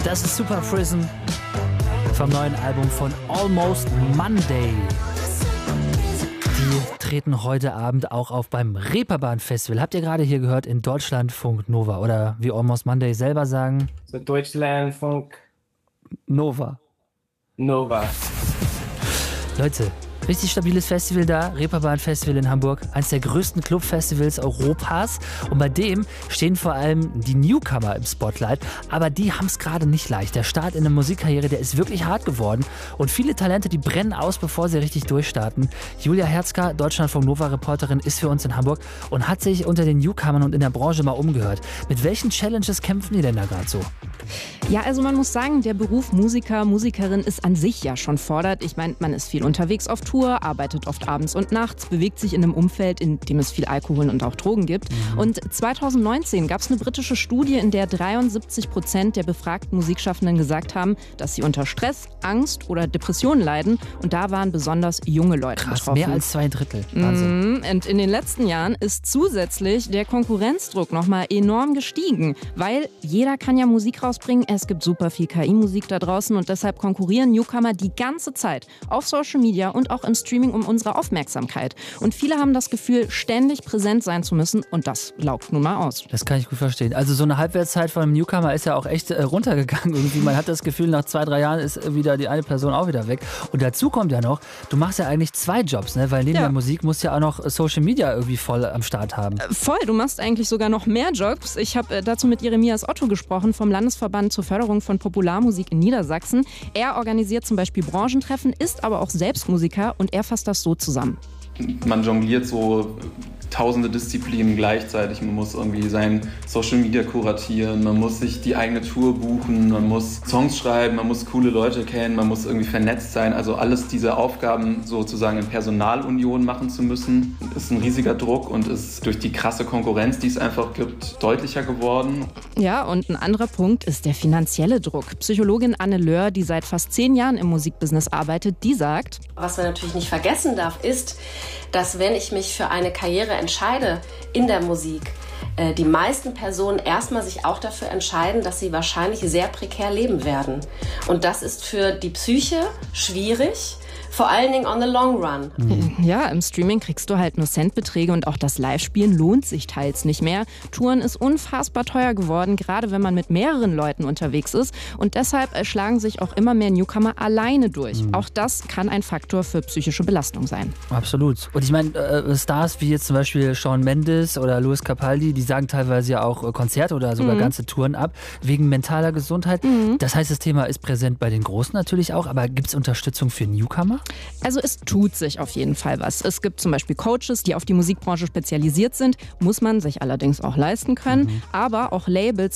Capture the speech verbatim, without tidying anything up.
Das ist Super Prism vom neuen Album von Almost Monday. Die treten heute Abend auch auf beim Reeperbahn Festival. Habt ihr gerade hier gehört in Deutschlandfunk Nova oder wie Almost Monday selber sagen? So Deutschlandfunk Nova. Nova. Leute, richtig stabiles Festival da, Reeperbahn Festival in Hamburg, eines der größten Clubfestivals Europas. Und bei dem stehen vor allem die Newcomer im Spotlight, aber die haben es gerade nicht leicht. Der Start in der Musikkarriere, der ist wirklich hart geworden und viele Talente, die brennen aus, bevor sie richtig durchstarten. Julia Herzka, Deutschlandfunk Nova-Reporterin, ist für uns in Hamburg und hat sich unter den Newcomern und in der Branche mal umgehört. Mit welchen Challenges kämpfen die denn da gerade so? Ja, also man muss sagen, der Beruf Musiker, Musikerin ist an sich ja schon fordert. Ich meine, man ist viel unterwegs auf Tour, arbeitet oft abends und nachts, bewegt sich in einem Umfeld, in dem es viel Alkohol und auch Drogen gibt. Mhm. Und zweitausendneunzehn gab es eine britische Studie, in der dreiundsiebzig Prozent der befragten Musikschaffenden gesagt haben, dass sie unter Stress, Angst oder Depressionen leiden. Und da waren besonders junge Leute Krass, betroffen. Mehr als zwei Drittel. Wahnsinn. Mhm. Und in den letzten Jahren ist zusätzlich der Konkurrenzdruck nochmal enorm gestiegen, weil jeder kann ja Musik rausbringen. Es gibt super viel K I-Musik da draußen und deshalb konkurrieren Newcomer die ganze Zeit auf Social Media und auch im Streaming um unsere Aufmerksamkeit. Und viele haben das Gefühl, ständig präsent sein zu müssen und das laugt nun mal aus. Das kann ich gut verstehen. Also so eine Halbwertszeit von einem Newcomer ist ja auch echt äh, runtergegangen irgendwie. Man hat das Gefühl, nach zwei, drei Jahren ist wieder die eine Person auch wieder weg. Und dazu kommt ja noch, du machst ja eigentlich zwei Jobs, ne? Weil neben Ja. der Musik musst du ja auch noch Social Media irgendwie voll am Start haben. Voll, du machst eigentlich sogar noch mehr Jobs. Ich habe äh, dazu mit Jeremias Otto gesprochen vom Landesverband zur Förderung von Popularmusik in Niedersachsen. Er organisiert zum Beispiel Branchentreffen, ist aber auch selbst Musiker und er fasst das so zusammen. Man jongliert so tausende Disziplinen gleichzeitig. Man muss irgendwie sein Social Media kuratieren, man muss sich die eigene Tour buchen, man muss Songs schreiben, man muss coole Leute kennen, man muss irgendwie vernetzt sein. Also alles diese Aufgaben sozusagen in Personalunion machen zu müssen, ist ein riesiger Druck und ist durch die krasse Konkurrenz, die es einfach gibt, deutlicher geworden. Ja, und ein anderer Punkt ist der finanzielle Druck. Psychologin Anne Löhr, die seit fast zehn Jahren im Musikbusiness arbeitet, die sagt: Was man natürlich nicht vergessen darf, ist, dass wenn ich mich für eine Karriere entscheide in der Musik, äh, die meisten Personen erstmal sich auch dafür entscheiden, dass sie wahrscheinlich sehr prekär leben werden. Und das ist für die Psyche schwierig. Vor allen Dingen on the long run. Ja, im Streaming kriegst du halt nur Centbeträge und auch das Live-Spielen lohnt sich teils nicht mehr. Touren ist unfassbar teuer geworden, gerade wenn man mit mehreren Leuten unterwegs ist. Und deshalb schlagen sich auch immer mehr Newcomer alleine durch. Mhm. Auch das kann ein Faktor für psychische Belastung sein. Absolut. Und ich meine, äh, Stars wie jetzt zum Beispiel Shawn Mendes oder Louis Capaldi, die sagen teilweise ja auch äh, Konzerte oder sogar mhm. ganze Touren ab, wegen mentaler Gesundheit. Mhm. Das heißt, das Thema ist präsent bei den Großen natürlich auch, aber gibt es Unterstützung für Newcomer? Also es tut sich auf jeden Fall was. Es gibt zum Beispiel Coaches, die auf die Musikbranche spezialisiert sind, muss man sich allerdings auch leisten können. Mhm. Aber auch Labels